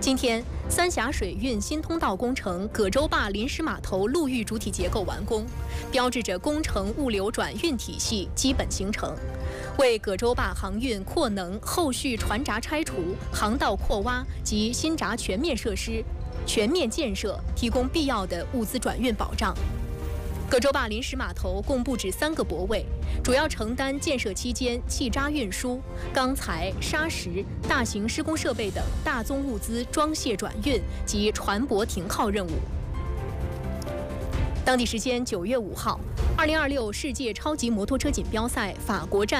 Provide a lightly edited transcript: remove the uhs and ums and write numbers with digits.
今天，三峡水运新通道工程葛洲坝临时码头陆域主体结构完工，标志着工程物流转运体系基本形成，为葛洲坝航运扩能、后续船闸拆除、航道扩挖及新闸全面设施全面建设提供必要的物资转运保障。葛洲坝临时码头共布置3个泊位，主要承担建设期间气渣运输、钢材、砂石、大型施工设备等大宗物资装卸转运及船舶停靠任务。当地时间9月5号，2026世界超级摩托车锦标赛法国站